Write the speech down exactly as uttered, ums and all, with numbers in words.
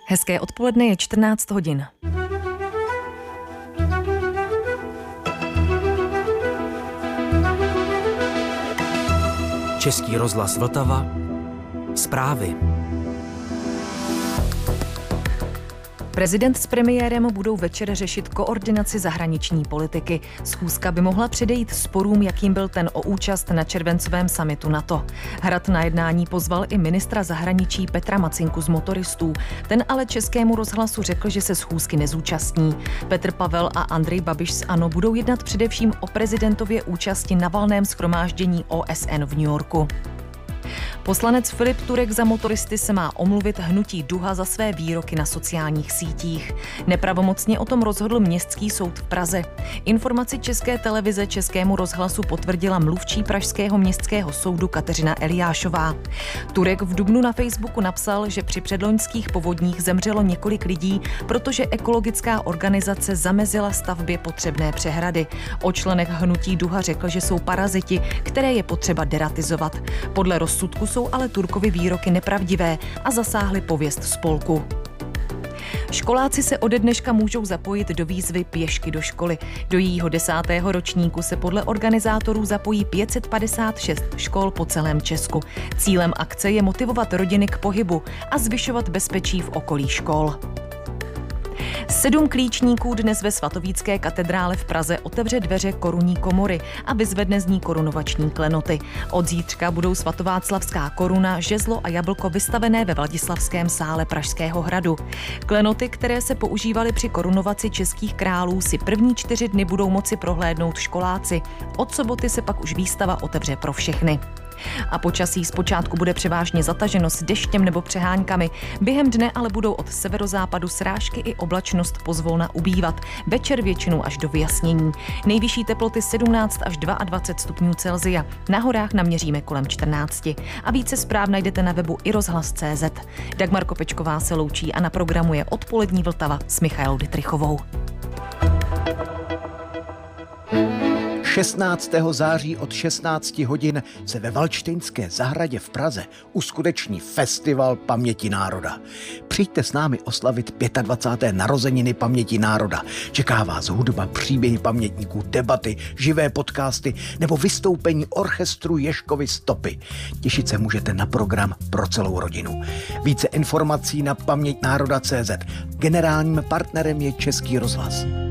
Hezké odpoledne, je čtrnáct hodin. Český rozhlas Vltava. Zprávy. Prezident s premiérem budou večer řešit koordinaci zahraniční politiky. Schůzka by mohla předejít sporům, jakým byl ten o účast na červencovém summitu NATO. Hrad na jednání pozval i ministra zahraničí Petra Macinku z Motoristů. Ten ale Českému rozhlasu řekl, že se schůzky nezúčastní. Petr Pavel a Andrej Babiš z ANO budou jednat především o prezidentově účasti na valném shromáždění O S N v New Yorku. Poslanec Filip Turek za Motoristy se má omluvit hnutí Duha za své výroky na sociálních sítích. Nepravomocně o tom rozhodl Městský soud v Praze. Informaci České televize Českému rozhlasu potvrdila mluvčí pražského městského soudu Kateřina Eliášová. Turek v dubnu na Facebooku napsal, že při předloňských povodních zemřelo několik lidí, protože ekologická organizace zamezila stavbě potřebné přehrady. O členech hnutí Duha řekl, že jsou paraziti, které je potřeba deratizovat. Podle rozsudku jsou ale Turkovy výroky nepravdivé a zasáhly pověst spolku. Školáci se ode dneška můžou zapojit do výzvy Pěšky do školy. Do jejího desátého ročníku se podle organizátorů zapojí pět set padesát šest škol po celém Česku. Cílem akce je motivovat rodiny k pohybu a zvyšovat bezpečí v okolí škol. Sedm klíčníků dnes ve svatovícké katedrále v Praze otevře dveře korunní komory a vyzvedne z ní korunovační klenoty. Od zítřka budou svatováclavská koruna, žezlo a jablko vystavené ve Vladislavském sále Pražského hradu. Klenoty, které se používaly při korunovaci českých králů, si první čtyři dny budou moci prohlédnout školáci. Od soboty se pak už výstava otevře pro všechny. A počasí zpočátku bude převážně zataženo s deštěm nebo přeháňkami. Během dne ale budou od severozápadu srážky i oblačnost pozvolna ubývat. Večer většinou až do vyjasnění. Nejvyšší teploty sedmnáct až dvacet dva stupňů Celsia. Na horách naměříme kolem čtrnáct. A více zpráv najdete na webu i rozhlas tečka cé zet. Dagmar Kopečková se loučí a na programu je Odpolední Vltava s Michailou Dytrychovou. šestnáctého září od šestnácti hodin se ve Valdštejnské zahradě v Praze uskuteční festival paměti národa. Přijďte s námi oslavit dvacáté páté narozeniny paměti národa. Čeká vás hudba, příběhy pamětníků, debaty, živé podcasty nebo vystoupení orchestru Ježkovy stopy. Těšit se můžete na program pro celou rodinu. Více informací na paměť národa tečka cé zet. Generálním partnerem je Český rozhlas.